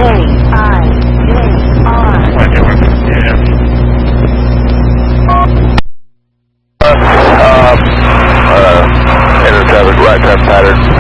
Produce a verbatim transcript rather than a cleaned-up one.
I J R. Yeah. Uh, uh, inter traffic right traffic pattern.